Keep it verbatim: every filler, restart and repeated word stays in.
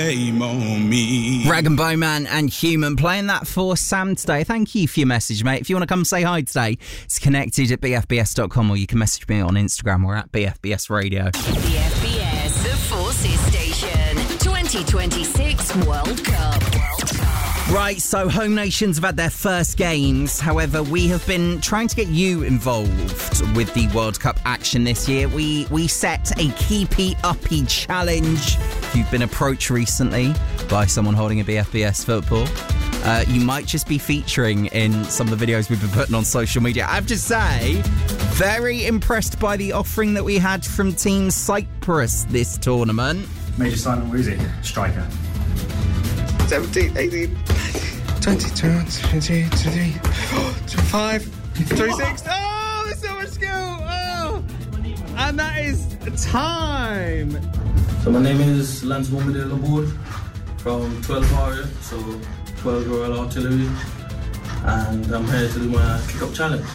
Shame on me. Rag and Bowman and Human playing that for Sam today. Thank you for your message, mate. If you want to come say hi today, it's connected at b f b s dot com or you can message me on Instagram. We're at B F B S Radio. B F B S, the Forces Station. twenty twenty-six World Cup. World Cup. Right, so home nations have had their first games. However, we have been trying to get you involved with the World Cup action this year. We we set a keepy uppy challenge. If you've been approached recently by someone holding a B F B S football, uh, you might just be featuring in some of the videos we've been putting on social media. I have to say, very impressed by the offering that we had from Team Cyprus this tournament. Major Simon Woozy, striker. seventeen, eighteen, twenty-two, twenty-three, twenty-five, twenty-six. Oh, there's so much skill. Oh, and that is time. So my name is Lance Bombadil Laborde from twelve Aria, so twelve Royal Artillery, and I'm here to do my kick-up challenge.